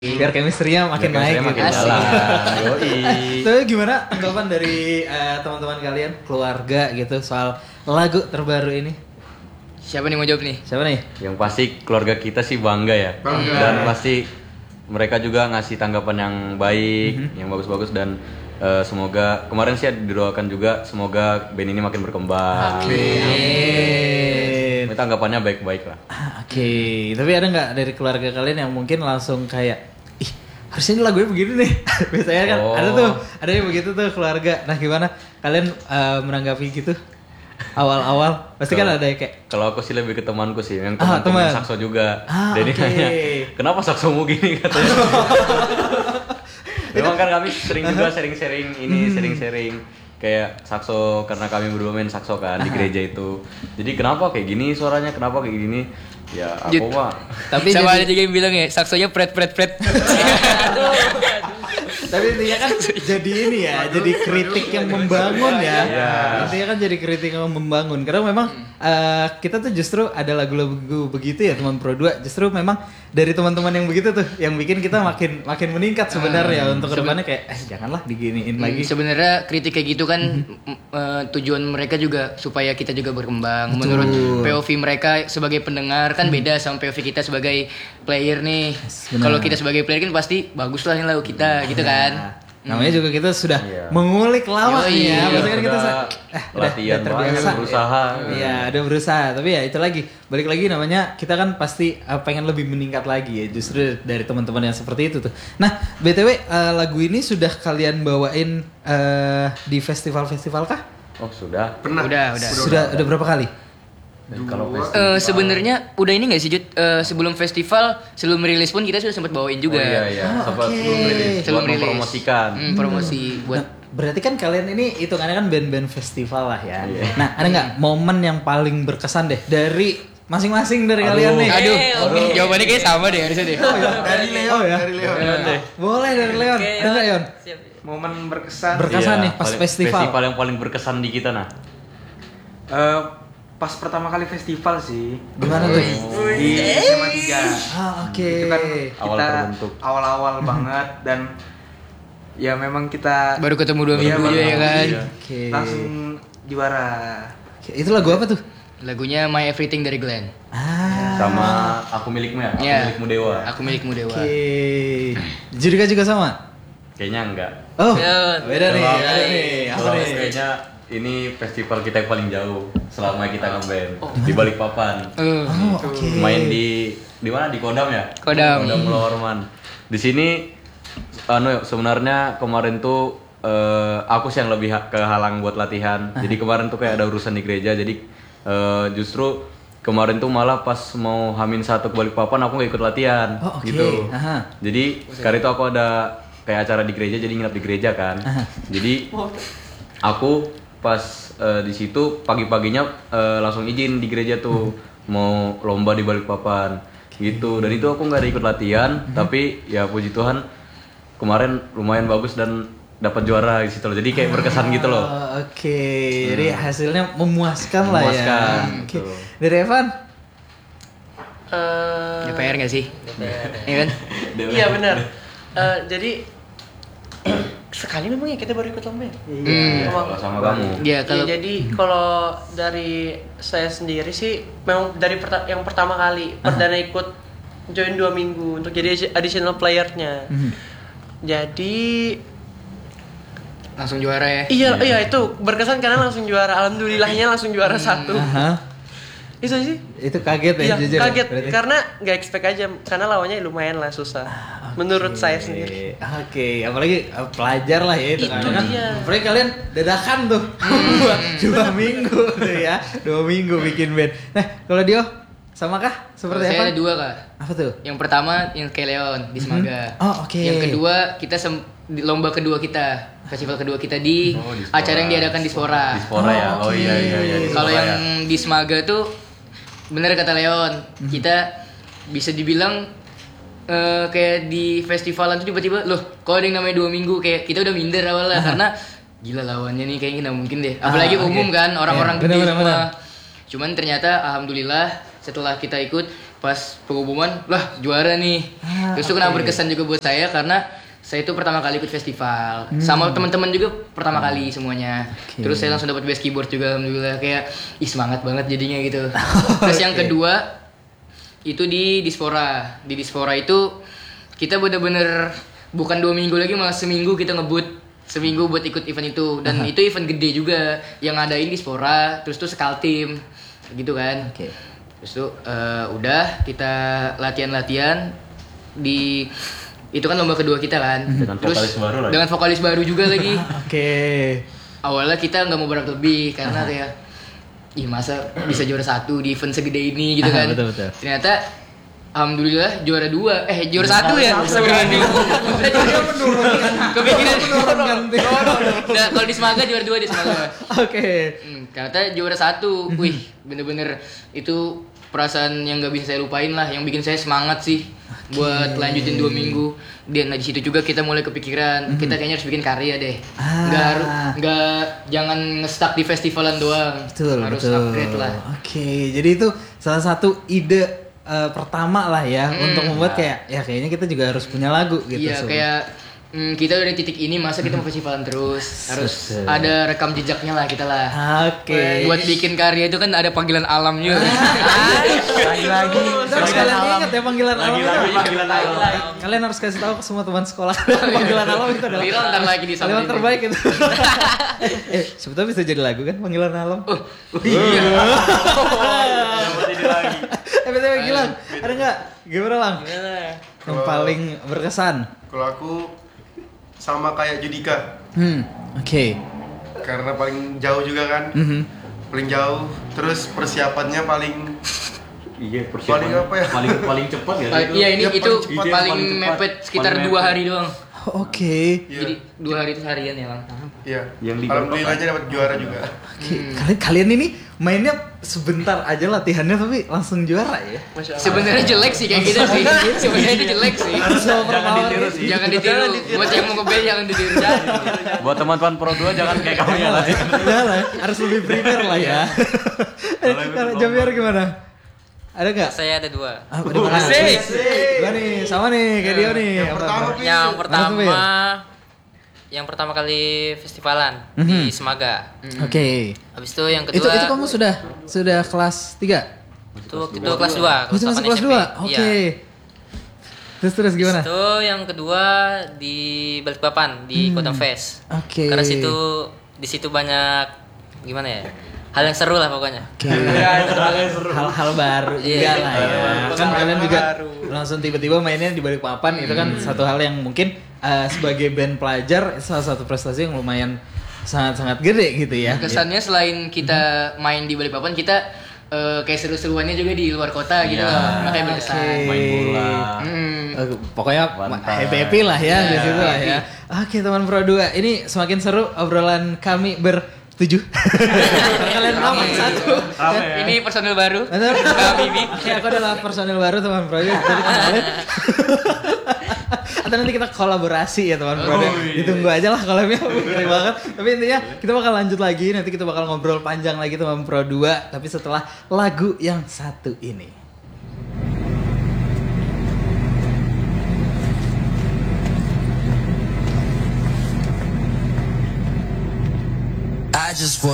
biar chemistry-nya makin naik makin gitu. jalan. Yoi. Tapi gimana tanggapan dari teman-teman kalian, keluarga gitu soal lagu terbaru ini? Siapa nih mau jawab nih? Siapa nih? Yang pasti keluarga kita sih bangga ya. Bangga. Dan pasti mereka juga ngasih tanggapan yang baik, yang bagus-bagus dan semoga kemarin sih didoakan juga semoga band ini makin berkembang. Amin. Ini tanggapannya baik-baik lah. Oke, tapi ada nggak dari keluarga kalian yang mungkin langsung kayak, ih harusnya ini lagunya begini nih. Biasanya kan ada yang begitu tuh keluarga. Nah gimana kalian menanggapi gitu? Awal-awal pasti kan ada yang kayak, Kalau aku sih lebih ke temanku sih, yang teman. teman sakso juga. Jadi oke. nanya, kenapa saksomu gini katanya. Memang kan kami sering juga sharing-sharing ini, sharing-sharing kayak sakso karena kami berdua main sakso kan di gereja itu. Jadi kenapa kayak gini suaranya, kenapa kayak gini? Ya aku mah. tapi Sama ada jadi, juga yang bilang ya, saksonya pret. tapi intinya kan jadi ini ya, jadi kritik yang membangun ya. Iya. Intinya kan jadi kritik yang membangun. Karena memang kita tuh justru ada lagu-lagu begitu ya teman Pro 2. Justru memang dari teman-teman yang begitu tuh yang bikin kita makin meningkat sebenarnya untuk kedepannya kayak janganlah diginiin lagi. Sebenarnya kritik kayak gitu kan tujuan mereka juga supaya kita juga berkembang. Betul. Menurut POV mereka sebagai pendengar kan beda sama POV kita sebagai player nih. benar. Kalau kita sebagai player kan pasti bagus lah nih lagu kita gitu kan. Namanya juga kita sudah Iya. mengulik lama nih ya. Maksudnya kan kita Udah latihan banyak, berusaha. Iya, udah berusaha. Tapi ya itu lagi, balik lagi namanya kita kan pasti pengen lebih meningkat lagi ya. Justru dari teman-teman yang seperti itu tuh. Nah, BTW lagu ini sudah kalian bawain di festival-festival kah? Oh sudah. Pernah. Udah. Sudah berapa kali? Dan kalau Sebenarnya udah ini nggak sih Jud? Sebelum festival, sebelum rilis pun kita sudah sempat bawain juga. iya. Sempat oke. sebelum rilis, Sebelum buat rilis. mempromosikan. Promosi buat Berarti kan kalian ini hitungannya kan band-band festival lah ya. Iya. Nah, ada nggak momen yang paling berkesan deh dari masing-masing dari kalian nih? Aduh, jawabannya kayak sama deh harusnya deh. Dari Leo ya. dari Leo. Boleh dari Leon. Ada nggak Leon? Momen berkesan. Berkesan nih pas paling- festival. Festival yang paling berkesan di kita nah. Pas pertama kali festival sih. Gimana tuh? Di SMA 3. Oke. Itu kan Awal kita terbentuk. awal-awal banget dan ya memang kita Baru ketemu 2 Iya, minggu baru juga ya ketemu, kan. iya. Oke. langsung juara. Oke, itu lagu apa tuh? Lagunya My Everything dari Glenn. Sama Aku Milikmu ya, Aku Iya. Milikmu Dewa. Aku milikmu dewa. Oke. Judika juga sama? Kayaknya enggak. Oh, Ya, beda nih. Kalau- Ada nih. Apa kalau nih? kayaknya ini festival kita yang paling jauh selama kita ngeband di Balikpapan. Oh, oke. Main di mana? Di Kodam ya? Kodam. Pulau Orman. Di sini sebenarnya kemarin tuh aku sih yang lebih kehalang buat latihan. Jadi kemarin tuh kayak ada urusan di gereja. Jadi justru kemarin tuh malah pas mau H-1 ke Balikpapan aku nggak ikut latihan Oh, oke. gitu. Aha. Jadi sekali itu aku ada kayak acara di gereja jadi nginep di gereja kan. Jadi aku pas di situ pagi-paginya langsung izin di gereja tuh mau lomba di Balikpapan gitu. Dan itu aku nggak ada ikut latihan tapi ya puji Tuhan kemarin lumayan bagus dan dapat juara di situ loh. Jadi kayak berkesan gitu loh. Oh, oke. Jadi hasilnya memuaskan lah ya. Memuaskan, Oke. betul. Dari Evan? DPR nggak sih? Iya kan? Iya benar. Jadi sekali memang ya kita baru ikut lomba ya. Kalau sama kamu. Iya kalau Iya, jadi kalau dari saya sendiri sih memang dari yang pertama kali perdana ikut join 2 minggu untuk jadi additional playernya. Jadi langsung juara ya. iya itu berkesan karena langsung juara. Alhamdulillahnya langsung juara 1. Aha. Itu sih. Itu kaget ya Iya, jujur. kaget berarti? karena nggak expect aja karena lawannya lumayan lah susah. Menurut saya sendiri. Oke, apalagi pelajar lah ya itu Itu kan. dia. Apalagi kalian dadakan tuh. 2 minggu tuh ya. 2 minggu bikin band. Nah, kalau Dio sama kah seperti Saya apa? ada 2 kak. Apa tuh? Yang pertama yang kayak Leon di Semaga. Oh, oke. Yang kedua kita di lomba kedua kita, festival kedua kita di Oh, di Spora. acara yang diadakan di Spora. Di Spora ya. Oh oke. iya. Di Kalau Spora yang ya. di Semaga tuh bener kata Leon, kita bisa dibilang kayak di festivalan tuh tiba-tiba loh, kalau ada yang namanya 2 minggu kayak kita udah minder awalnya karena gila lawannya nih kayaknya nggak mungkin deh. Apalagi oke. umum kan orang-orang Iya, gede benar, semua. benar. Cuman ternyata alhamdulillah setelah kita ikut pas pengumuman lah juara nih. Terus itu kenapa berkesan juga buat saya karena saya itu pertama kali ikut festival sama teman-teman juga pertama kali semuanya. Terus saya langsung dapat bass keyboard juga alhamdulillah, kayak semangat banget jadinya gitu. Terus yang kedua itu di Dispora. Di Dispora itu kita bener-bener bukan 2 minggu lagi, malah seminggu kita ngebut. Seminggu buat ikut event itu. Dan itu event gede juga yang ngadain Dispora. Terus tuh Skaltim gitu kan. Terus tuh udah kita latihan-latihan di itu kan lomba kedua kita kan. Dengan vokalis baru lagi. Dengan vokalis baru juga lagi. Oke. Awalnya kita nggak mau berharap lebih karena kayak masa bisa juara 1 di event segede ini gitu kan. Betul. Ternyata alhamdulillah juara 2. Juara 1 ya. Kepikiran. Nah, kalau di Semaga juara 2 di Semaga. Oke. Ternyata juara 1. Wih, bener-bener itu perasaan yang nggak bisa saya lupain lah, yang bikin saya semangat sih buat lanjutin 2 minggu. Dan di situ juga kita mulai kepikiran kita kayaknya harus bikin karya deh. Jangan nge-stuck di festivalan doang. Harus upgrade lah. Oke, jadi itu salah satu ide pertama lah ya untuk membuat kayaknya kita juga harus punya lagu gitu. Iya, kayak kita udah di titik ini, masa kita mau festivalan terus? Harus ada rekam jejaknya lah kita lah. Oke. Buat bikin karya itu kan ada panggilan alam juga. Lagi. Kalian ingat ya panggilan alam itu? Panggilan alam. Kalian harus kasih tahu ke semua teman sekolah. Panggilan alam itu adalah Lira ntar lagi di kalimat terbaik itu. Sebetulnya bisa jadi lagu kan panggilan alam. Iya. BTW Gilang, ada nggak? Gimana Lang? Yang paling berkesan? Kalau aku sama kayak Judika. Oke. Karena paling jauh juga kan. Paling jauh. Terus persiapannya paling paling apa ya? Paling cepat ya. Iya, ini Ya, itu paling cepat, paling paling cepat, mepet sekitar paling 2 mepet. hari doang. Oke. Jadi 2 hari itu harian ya, Lang. Iya. Yang di Alhamdulillahnya dapat juara juga. Kalian ini mainnya sebentar aja latihannya tapi langsung juara ya? Masya Allah. Sebenarnya jelek sih kayak gitu sih. Sebenarnya itu jelek sih. Jangan ditiru sih. Jangan ditiru. Buat yang mau ngeband jangan ditiru. Buat teman-teman Pro 2 jangan kayak kamu ya lah. Jangan lah, harus lebih prepare lah ya. Kalau Javier gimana? Ada nggak? Saya ada 2. Di mana? Asik. Gua nih, sama nih kayak Dio nih. Yang pertama, Pi. Yang pertama kali festivalan di Semaga. Oke. Habis itu yang Itu kedua kamu sudah kelas 3? itu kelas 2, Itu masih kelas 2. Oke. Terus gimana? Itu yang kedua di Balikpapan di Kodam Fest. Oke. Karena di situ banyak gimana ya? Hal yang seru lah pokoknya. Oke. Hal-hal baru juga lah ya. Kan kalian juga langsung tiba-tiba mainnya di Balikpapan itu kan satu hal yang mungkin sebagai band pelajar salah satu prestasi yang lumayan sangat-sangat gede gitu ya. Kesannya selain kita main di Balikpapan, kita kayak seru-seruannya juga di luar kota gitu loh. Makanya berkesan. Main bola. Pokoknya happy lah ya di situ lah ya. Oke teman Pro 2, ini semakin seru obrolan kami bertujuh. Kalian nomor 1. Ini personil baru. Benar. Bibi. Aku adalah personil baru teman Pro 2. Jadi kenalin. Atau nanti kita kolaborasi ya teman Pro 2. Ditunggu aja lah collabnya ngeri banget. Tapi intinya kita bakal lanjut lagi. Nanti kita bakal ngobrol panjang lagi teman Pro 2. Tapi setelah lagu yang satu ini.